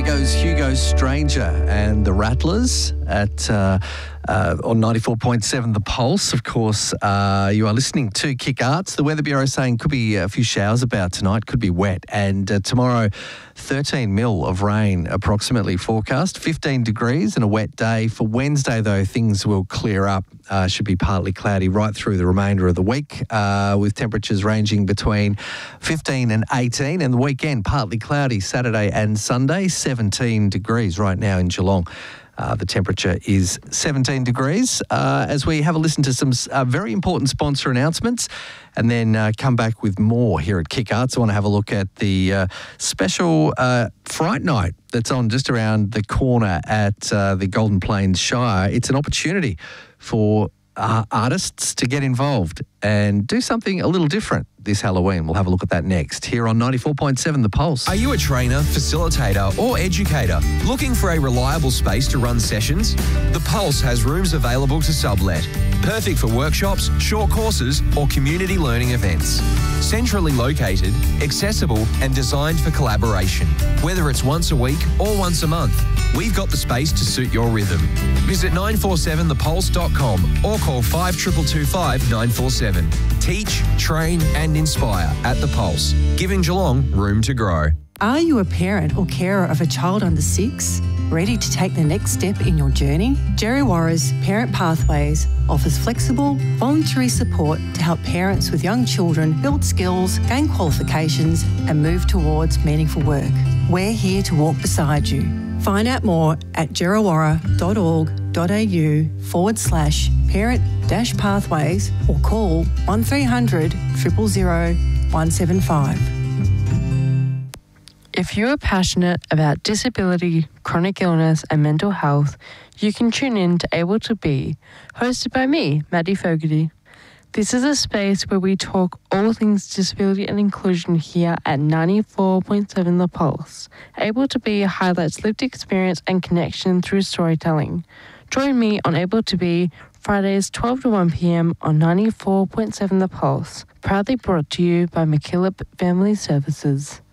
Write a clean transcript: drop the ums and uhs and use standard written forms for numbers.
goes Hugo Stranger and the Rattlers at on 94.7 The Pulse. Of course, you are listening to Kick Arts. The Weather Bureau saying could be a few showers about tonight, could be wet. And tomorrow, 13 mil of rain approximately forecast, 15 degrees and a wet day. For Wednesday, though, things will clear up. Should be partly cloudy right through the remainder of the week, with temperatures ranging between 15 and 18. And the weekend, partly cloudy Saturday and Sunday, 17 degrees right now in Geelong. The temperature is 17 degrees. As we have a listen to some very important sponsor announcements and then come back with more here at Kick Arts. I want to have a look at the special Fright Night that's on just around the corner at the Golden Plains Shire. It's an opportunity for artists to get involved and do something a little different this Halloween. We'll have a look at that next here on 94.7 The Pulse. Are you a trainer, facilitator or educator looking for a reliable space to run sessions? The Pulse has rooms available to sublet. Perfect for workshops, short courses or community learning events. Centrally located, accessible and designed for collaboration. Whether it's once a week or once a month, we've got the space to suit your rhythm. Visit 947thepulse.com or call 5225 947. Teach, train and inspire at The Pulse, giving Geelong room to grow. Are you a parent or carer of a child under 6? Ready to take the next step in your journey? Djerriwarrh's Parent Pathways offers flexible, voluntary support to help parents with young children build skills, gain qualifications and move towards meaningful work. We're here to walk beside you. Find out more at djerriwarrh.org.au/parent-pathways or call 1300 000 175. If you are passionate about disability, chronic illness and mental health, you can tune in to Able to Be, hosted by me, Maddie Fogarty. This is a space where we talk all things disability and inclusion here at 94.7 The Pulse. Able to Be highlights lived experience and connection through storytelling. Join me on Able to Be Fridays 12 to 1 p.m. on 94.7 The Pulse, proudly brought to you by MacKillop Family Services.